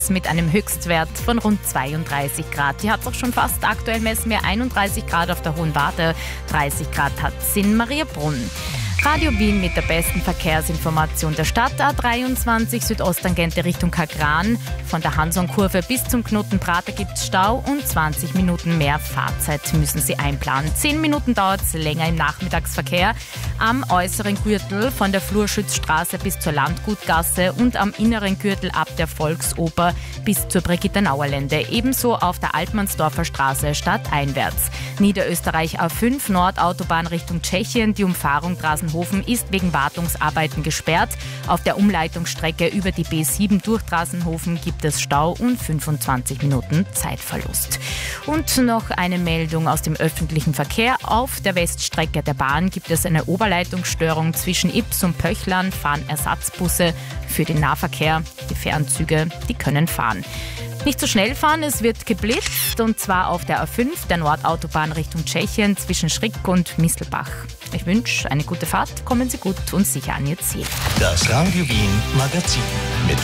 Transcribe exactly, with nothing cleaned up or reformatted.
mit einem Höchstwert von rund zweiunddreißig Grad. Hier hat es auch schon fast aktuell messen wir einunddreißig Grad auf der Hohen Warte, dreißig Grad hat es in Mariabrunn. Radio Wien mit der besten Verkehrsinformation der Stadt. A dreiundzwanzig Südosttangente Richtung Kagran. Von der Hanson-Kurve bis zum Knotenprater gibt es Stau und zwanzig Minuten mehr Fahrzeit müssen Sie einplanen. zehn Minuten dauert es länger im Nachmittagsverkehr. Am äußeren Gürtel von der Flurschützstraße bis zur Landgutgasse und am inneren Gürtel ab der Volksoper bis zur Brigitte-Nauer-Lände. Ebenso auf der Altmannsdorfer Straße stadteinwärts. Niederösterreich A fünf Nordautobahn Richtung Tschechien. Die Umfahrung Drassenhofen ist wegen Wartungsarbeiten gesperrt. Auf der Umleitungsstrecke über die B sieben durch Drassenhofen gibt es Stau und fünfundzwanzig Minuten Zeitverlust. Und noch eine Meldung aus dem öffentlichen Verkehr. Auf der Weststrecke der Bahn gibt es eine Oberleitungsstörung zwischen Ips und Pöchlern. Fahren Ersatzbusse für den Nahverkehr. Die Fernzüge, die können fahren. Nicht so schnell fahren, es wird geblitzt und zwar auf der A fünf, der Nordautobahn Richtung Tschechien zwischen Schrick und Mistelbach. Ich wünsche eine gute Fahrt, kommen Sie gut und sicher an Ihr Ziel. Das Radio Wien Magazin mit